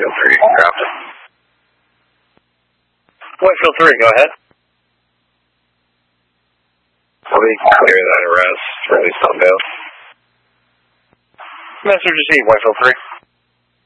Whitefield 3, dropped it. Whitefield 3, go ahead. I'll be clear that arrest, release on bail. Message received, Whitefield 3.